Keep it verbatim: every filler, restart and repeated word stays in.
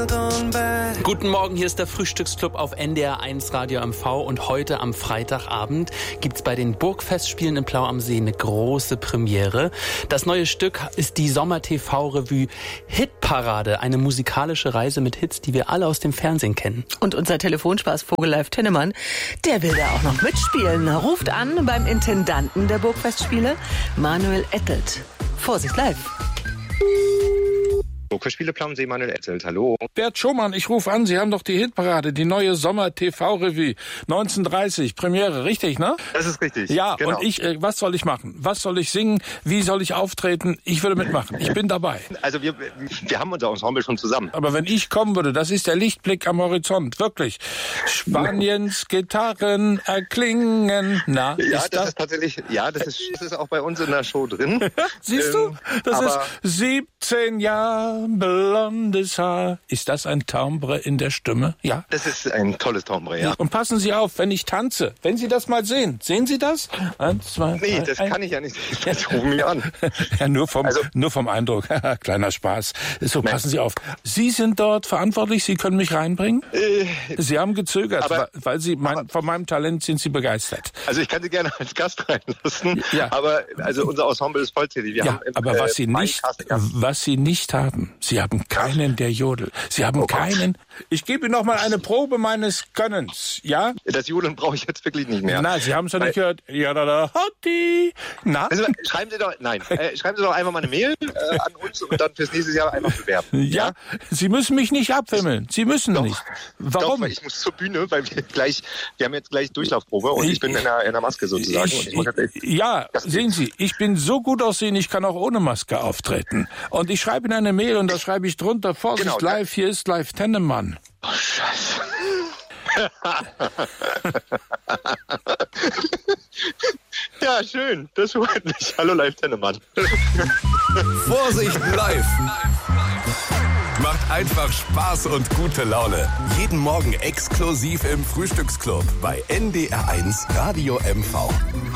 Guten Morgen, hier ist der Frühstücksclub auf N D R eins Radio M V und heute am Freitagabend gibt's bei den Burgfestspielen in Plau am See eine große Premiere. Das neue Stück ist die Sommer-T V-Revue Hitparade, eine musikalische Reise mit Hits, die wir alle aus dem Fernsehen kennen. Und unser Telefonspaß Vogelleif Tennemann, der will da auch noch mitspielen. Ruft an beim Intendanten der Burgfestspiele, Manuel Ettelt. Vorsicht live. Burgfestspiele Plau am See, Manuel Ettelt, hallo. Bert Schumann, ich rufe an, Sie haben doch die Hitparade, die neue Sommer-T V-Revue, neunzehnhundertdreißig, Premiere, richtig, ne? Das ist richtig, Ja, genau. Und ich, äh, was soll ich machen? Was soll ich singen? Wie soll ich auftreten? Ich würde mitmachen, ich bin dabei. Also wir, wir haben unser Ensemble schon zusammen. Aber wenn ich kommen würde, das ist der Lichtblick am Horizont, wirklich. Spaniens Gitarren erklingen. Na, Ja, ist das, das ist tatsächlich, ja, das ist, das ist auch bei uns in der Show drin. Siehst Ähm, du? Das aber- ist siebzehn Jahre blondes Haar. Ist das ein Timbre in der Stimme? Ja. Das ist ein tolles Timbre, ja. Und passen Sie auf, wenn ich tanze. Wenn Sie das mal sehen. Sehen Sie das? Eins, zwei, Nee, drei, das ein. kann ich ja nicht. Jetzt rufen mich an. Ja, nur vom, Also- nur vom Eindruck. Kleiner Spaß. So, passen Sie auf. Sie sind dort verantwortlich. Sie können mich reinbringen? Äh, Sie haben gezögert, Aber- weil, weil Sie, mein, von meinem Talent sind Sie begeistert. Also ich kann Sie gerne als Gast reinlassen, Ja. aber also unser Ensemble ist vollzählig. Wir Ja, haben im, aber was äh, Sie mein nicht, Casting- was Sie nicht haben, Sie haben keinen, der Jodel. Sie haben keinen. Ich gebe Ihnen noch mal eine Probe meines Könnens, ja? Das Jodeln brauche ich jetzt wirklich nicht mehr. Na, Sie haben es ja nicht Weil- gehört. Ja, da, da, hotti. Na? Also, schreiben Sie doch, nein, äh, schreiben Sie doch einfach mal eine Mail äh, an uns und dann fürs nächste Jahr einfach bewerben. Ja, Sie müssen mich nicht abwimmeln. Sie müssen Doch. nicht. Warum? Doch, weil ich muss zur Bühne, weil wir gleich, wir haben jetzt gleich Durchlaufprobe und ich, Ich- bin in der, in der Maske sozusagen. Ich, und ich muss jetzt echt, ja, Das- sehen Sie, ich bin so gut aussehen, ich kann auch ohne Maske auftreten. Und ich schreibe Ihnen eine Mail und da schreibe ich drunter, Vorsicht Genau, live, hier ist live Tennemann. oh, Scheiße. Ja, schön. Das freut mich. Hallo, Live Tennemann. Vorsicht live! Macht einfach Spaß und gute Laune. Jeden Morgen exklusiv im Frühstücksclub bei N D R eins Radio M V.